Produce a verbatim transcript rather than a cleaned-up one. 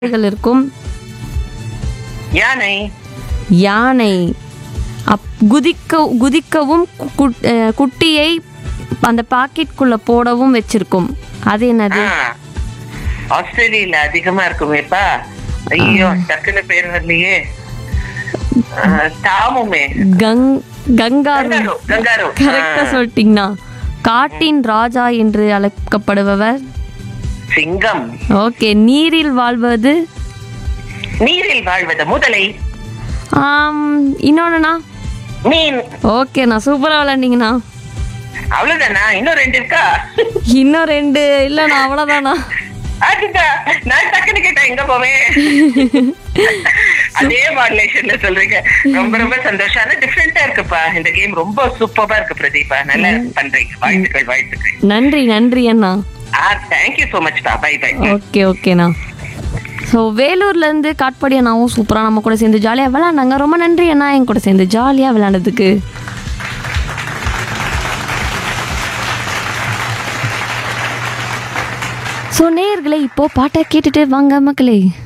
கள் இருக்கும். யானை. யானை. அப் குதிக்க குதிக்கவும் குட்- அஹ், குட்டியை அந்த பாக்கெட்குள்ள போடவும் வச்சிருக்கும். அது என்னது? ஆ, ஆஸ்திரேலியால அதிகமா இருக்குமேப்பா. ஐயோ டக்குன்னு பேர் வரலையே. ஆ, தாமுமே. கங் கங்காரு. Kangaroo, kangaroo. கரெக்டா ஆ, சொல்லிட்டீங்கண்ணா. காட்டின் ராஜா என்று அழைக்கப்படுபவர். சிங்கம். ஓகே. நீரில் வாழ்வது. நீரில் வாழ்வது முதலை. ஆம், இன்னொன்னுண்ணா. மீன். ஓகேண்ணா, சூப்பரா விளையாண்டீங்கண்ணா. அவ்வளவுதானா? இன்னும் ரெண்டு இருக்கா? இன்னும் ரெண்டு இல்லைண்ணா, அவ்வளோதாண்ணா. அதுதான் நான் டக்குன்னு கேட்டேன் எங்க போவேன். அதே மாடுலேஷன்ல சொல்றீங்க. ரொம்ப ரொம்ப சந்தோஷம். ஆனா டிஃப்ரெண்டா இருக்குப்பா இந்த கேம். ரொம்ப சூப்பரா இருக்கு பிரதீபா. நல்லா பண்றீங்க. வாழ்த்துக்கள் வாழ்த்துக்கள். நன்றி நன்றி அண்ணா. ஆ, தேங்க்யூ சோ மச் பா. By by. ஓகே ஓகேண்ணா. ஸோ வேலூர்லேருந்து காட்பாடி அண்ணாவும் சூப்பராக நம்ம கூட சேர்ந்து ஜாலியாக விளாண்டாங்க. ரொம்ப நன்றி அண்ணா, என் கூட சேர்ந்து ஜாலியாக விளாண்டதுக்கு. ஸோ நேயர்களே, இப்போ பாட்டை கேட்டுட்டு வாங்க மக்களே.